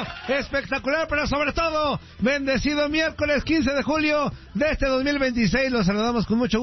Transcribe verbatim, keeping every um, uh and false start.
espectacular, pero sobre todo, bendecido miércoles quince de julio de este dos mil veintiséis. Los saludamos con mucho gusto.